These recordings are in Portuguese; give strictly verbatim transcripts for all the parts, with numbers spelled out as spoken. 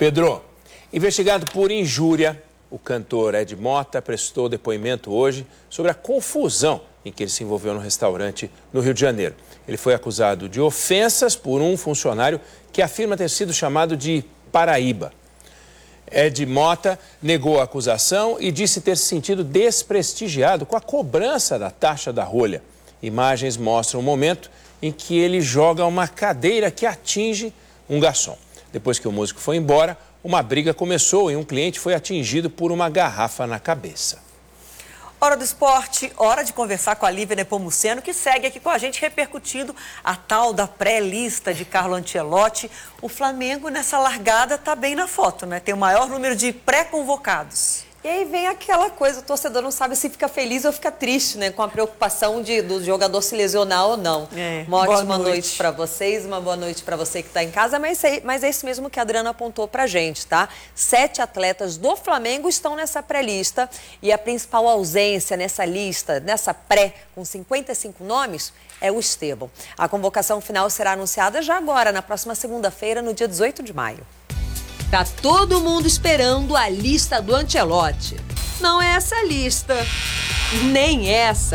Pedro, investigado por injúria, o cantor Ed Mota prestou depoimento hoje sobre a confusão em que ele se envolveu no restaurante no Rio de Janeiro. Ele foi acusado de ofensas por um funcionário que afirma ter sido chamado de Paraíba. Ed Mota negou a acusação e disse ter se sentido desprestigiado com a cobrança da taxa da rolha. Imagens mostram o momento em que ele joga uma cadeira que atinge um garçom. Depois que o músico foi embora, uma briga começou e um cliente foi atingido por uma garrafa na cabeça. Hora do esporte, hora de conversar com a Lívia Nepomuceno, que segue aqui com a gente repercutindo a tal da pré-lista de Carlo Ancelotti. O Flamengo nessa largada tá bem na foto, né? Tem o maior número de pré-convocados. E aí vem aquela coisa, o torcedor não sabe se fica feliz ou fica triste, né? Com a preocupação de, do jogador se lesionar ou não. É, uma ótima noite, noite para vocês, uma boa noite para você que está em casa, mas é, mas é isso mesmo que a Adriana apontou pra gente, tá? Sete atletas do Flamengo estão nessa pré-lista e a principal ausência nessa lista, nessa pré, com cinquenta e cinco nomes, é o Estevão. A convocação final será anunciada já agora, na próxima segunda-feira, no dia dezoito de maio. Tá todo mundo esperando a lista do Ancelotti. Não é essa lista, nem essa.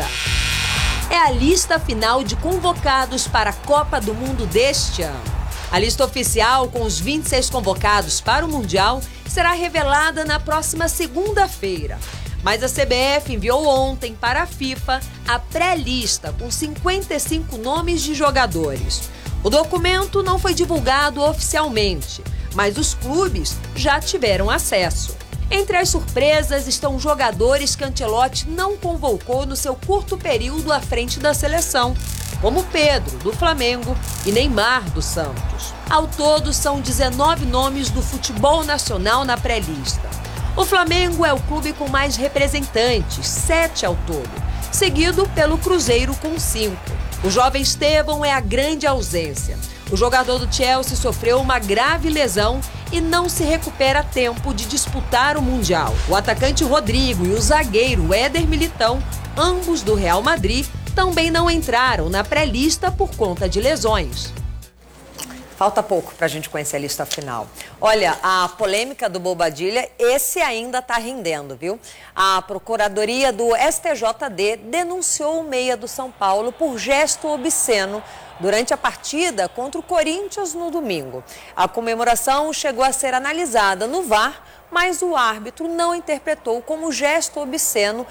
É a lista final de convocados para a Copa do Mundo deste ano. A lista oficial, com os vinte e seis convocados para o Mundial, será revelada na próxima segunda-feira. Mas a C B F enviou ontem para a FIFA a pré-lista com cinquenta e cinco nomes de jogadores. O documento não foi divulgado oficialmente, mas os clubes já tiveram acesso. Entre as surpresas estão jogadores que Ancelotti não convocou no seu curto período à frente da seleção, como Pedro, do Flamengo, e Neymar, do Santos. Ao todo, são dezenove nomes do futebol nacional na pré-lista. O Flamengo é o clube com mais representantes, sete ao todo, seguido pelo Cruzeiro com cinco. O jovem Estevão é a grande ausência. O jogador do Chelsea sofreu uma grave lesão e não se recupera a tempo de disputar o Mundial. O atacante Rodrigo e o zagueiro Éder Militão, ambos do Real Madrid, também não entraram na pré-lista por conta de lesões. Falta pouco para a gente conhecer a lista final. Olha, a polêmica do Bobadilla, esse ainda está rendendo, viu? A Procuradoria do S T J D denunciou o meia do São Paulo por gesto obsceno durante a partida contra o Corinthians no domingo. A comemoração chegou a ser analisada no V A R, mas o árbitro não interpretou como gesto obsceno